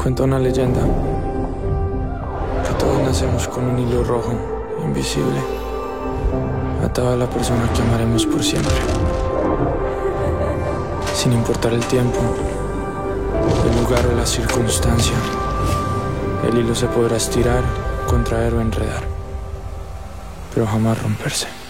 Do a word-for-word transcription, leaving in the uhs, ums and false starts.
Cuenta una leyenda que todos nacemos con un hilo rojo, invisible, atado a la persona que amaremos por siempre. Sin importar el tiempo, el lugar o la circunstancia, el hilo se podrá estirar, contraer o enredar, pero jamás romperse.